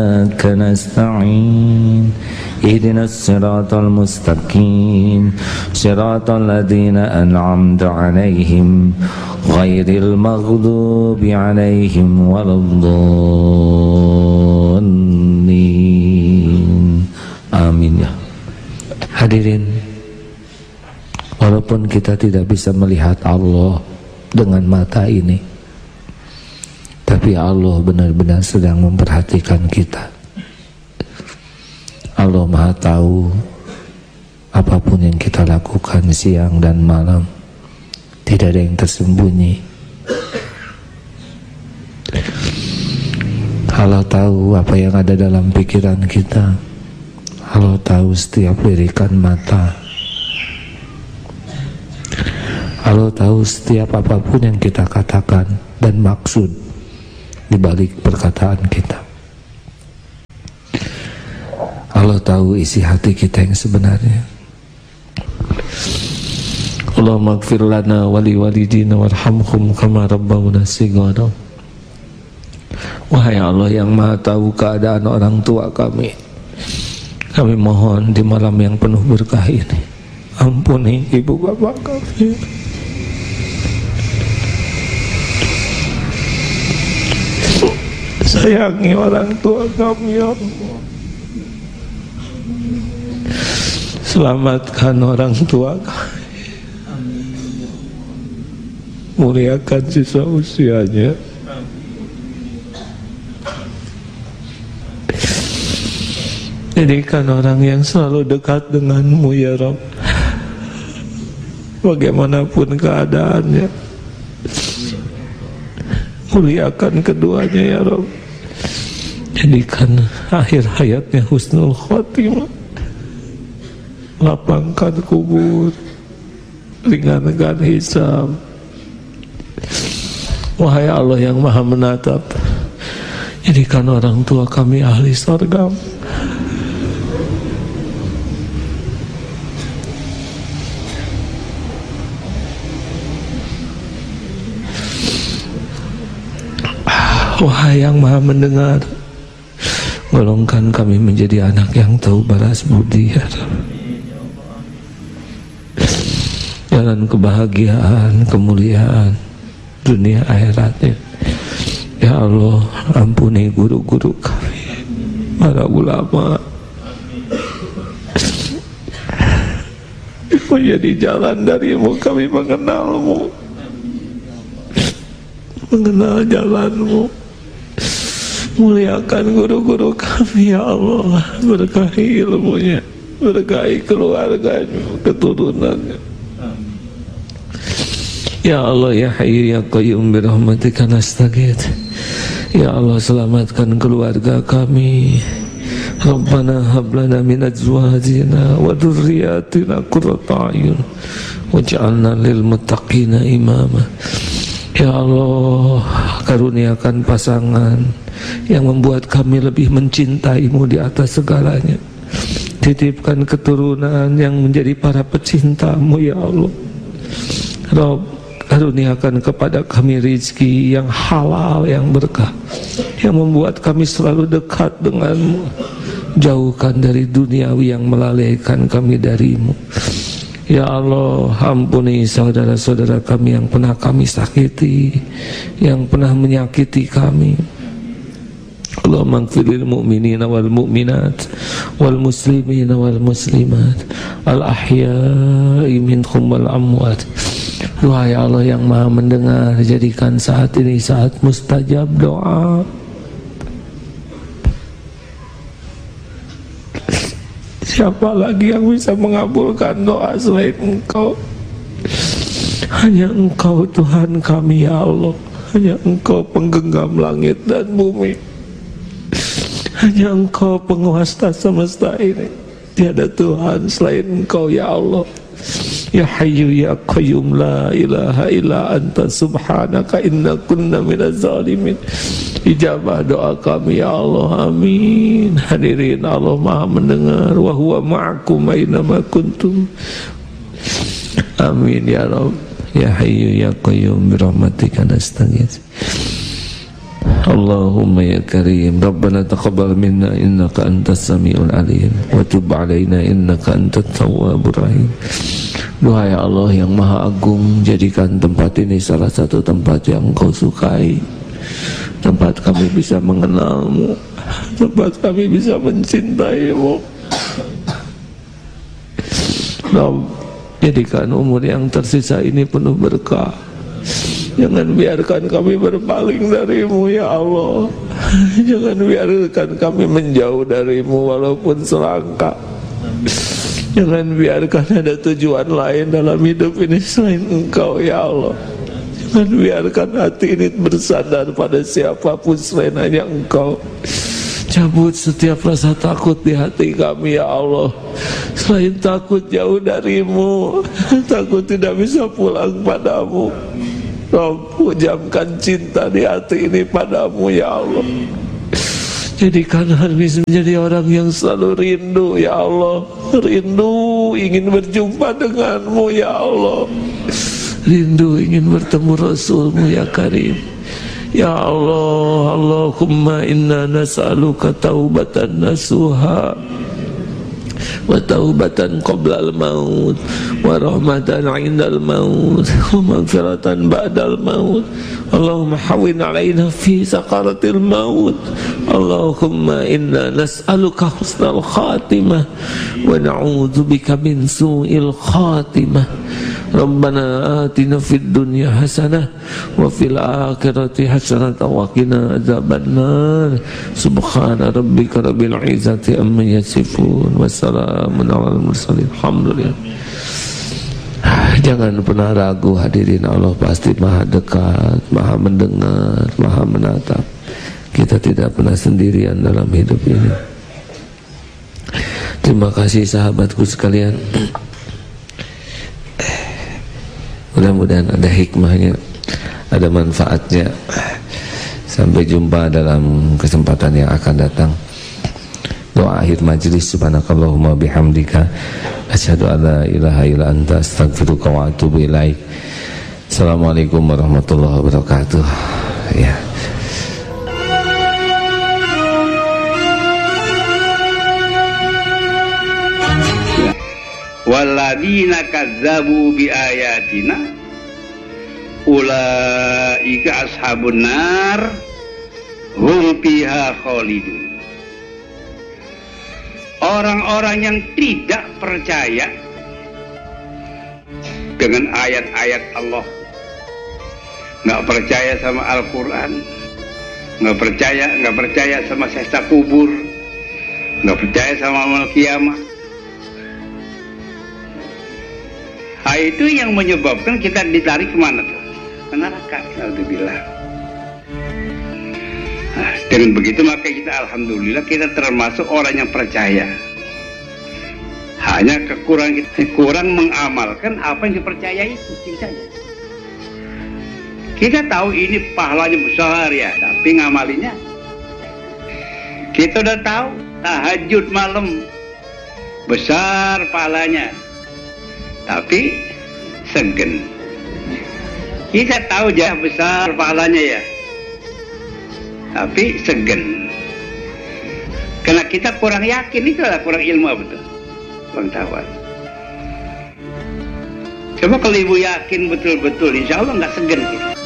نستعين اهدنا الصراط المستقيم صراط الذين أنعمت عليهم غير المغضوب عليهم ولا الضالين. Amin ya. Hadirin, walaupun kita tidak bisa melihat Allah dengan mata ini, tapi Allah benar-benar sedang memperhatikan kita. Allah Maha tahu apapun yang kita lakukan siang dan malam, tidak ada yang tersembunyi. Allah tahu apa yang ada dalam pikiran kita. Allah tahu setiap lirikan mata. Allah tahu setiap apapun yang kita katakan dan maksud di balik perkataan kita. Allah tahu isi hati kita yang sebenarnya. Allahumma ighfir lana wa li walidina warhamhum kama rabbawna shighara. Wahai Allah yang Maha tahu keadaan orang tua kami mohon di malam yang penuh berkah ini, ampuni ibu bapak kami. Sayangi orang tua kami ya Allah. Selamatkan orang tua kami. Muliakan sisa usianya. Jadikan orang yang selalu dekat denganmu ya Rabb, bagaimanapun keadaannya. Muliakan keduanya ya Rabb. Jadikan akhir hayatnya husnul khotimah. Lapangkan kubur, ringankan hisab. Wahai Allah yang Maha menatap, jadikan orang tua kami ahli surga. Wahai yang Maha mendengar, golongkan kami menjadi anak yang tahu balas budi ya Rabb. Jalan kebahagiaan, kemuliaan dunia akhiratnya ya Allah. Ampuni guru-guru kami, para ulama, menjadi jalan darimu kami mengenalmu, mengenal jalanmu. Muliakan guru-guru kami ya Allah, berkahi ilmunya, berkahi keluarganya, keturunannya ya Allah. Ya Hayyu ya Qayyum birahmatika nastaghits. Ya Allah, selamatkan keluarga kami. Rabbana hab lana min azwajina wa dhurriyyatina qurrata a'yun waj'alna lil muttaqina imama. Ya Allah, karuniakan pasangan yang membuat kami lebih mencintai-Mu di atas segalanya. Titipkan keturunan yang menjadi para pecinta-Mu ya Allah. Rabb, karuniakan kepada kami rizki yang halal, yang berkah, yang membuat kami selalu dekat dengan-Mu. Jauhkan dari duniawi yang melalaikan kami dari-Mu. Ya Allah, ampuni saudara-saudara kami yang pernah kami sakiti, yang pernah menyakiti kami. Allahumma ighfir lil mu'minina wal mu'minat wal muslimina wal muslimat al ahya'i minhum wal amwat. Wahai Allah yang Maha mendengar, jadikan saat ini saat mustajab doa. Siapa lagi yang bisa mengabulkan doa selain Engkau? Hanya Engkau Tuhan kami ya Allah. Hanya Engkau penggenggam langit dan bumi. Hanya Engkau penguasa semesta ini. Tiada Tuhan selain Engkau ya Allah. Ya Hayyu ya Qayyum la ilaha illa anta subhanaka inna kunna minaz zalimin. Ijabah doa kami ya Allah, amin. Hadirin, Allah Maha mendengar, wa huwa ma'akum aynama kuntum. Amin ya Rabb. Ya Hayyu ya Qayyum birahmatika nastaghits. Allahumma ya karim, Rabbana taqabbal minna innaka antas samiul alim wa tub alaina innaka antat tawwabur rahim. Doa ya Allah yang maha agung, jadikan tempat ini salah satu tempat yang Engkau sukai, tempat kami bisa mengenalmu, tempat kami bisa mencintaimu. Rabb, jadikan umur yang tersisa ini penuh berkah. Jangan biarkan kami berpaling darimu ya Allah. Jangan biarkan kami menjauh darimu walaupun selangkah. Jangan biarkan ada tujuan lain dalam hidup ini selain Engkau ya Allah. Jangan biarkan hati ini bersandar pada siapapun selain hanya Engkau. Cabut setiap rasa takut di hati kami ya Allah. Selain takut jauh darimu, takut tidak bisa pulang padamu. Rabb, pujamkan cinta di hati ini padamu ya Allah. Jadikan kami menjadi orang yang selalu rindu ya Allah. Rindu ingin berjumpa denganmu ya Allah. Rindu ingin bertemu Rasulmu ya Karim. Ya Allah, Allahumma inna nas'aluka taubatan nasuha wa taubatan qabla al-maut wa rahmatan 'inda al-maut wa maghfiratan ba'da al-maut. Allahumma hawwin 'alaina fi sakaratil maut. Allahumma inna nas'aluka husnal khatimah wa na'udzubika min su'il khatimah. Rabbana atina fid dunya hasanah wa fil akhirati hasanah wa qina adzabannar. Subhana rabbika rabbil izzati amma yasifun wa salamun alal mursalin. Alhamdulillah. Jangan pernah ragu hadirin, Allah pasti maha dekat, maha mendengar, maha menatap. Kita tidak pernah sendirian dalam hidup ini. Terima kasih sahabatku sekalian. Mudah-mudahan ada hikmahnya, ada manfaatnya. Sampai jumpa dalam kesempatan yang akan datang. Doa akhir majlis, subhanakallahumma bihamdika asyhadu an la ilaha illa anta astaghfiruka wa atubu ilaik. Assalamualaikum warahmatullahi wabarakatuh. Ya. Walladzina kadzabu biayatina ulaika ashabun nar hum fiha khalidun. Orang-orang yang tidak percaya dengan ayat-ayat Allah, nggak percaya sama Al-Quran, nggak percaya sama siksa kubur, nggak percaya sama amal kiamat. Nah, itu yang menyebabkan kita ditarik kemana tuh? Ke neraka. Alhamdulillah. Nah, dengan begitu maka kita alhamdulillah kita termasuk orang yang percaya. Hanya kekurangan kita kurang mengamalkan apa yang dipercayai itu saja. Kita tahu ini pahalanya besar ya, tapi ngamalinya. Kita udah tahu tahajud malam besar pahalanya, tapi segen. Kita tahu jah besar pahalanya ya, tapi segen. Karena kita kurang yakin, itu adalah kurang ilmu betul, kurang tahu. Coba kalau ibu yakin betul-betul, insya Allah nggak segen kita.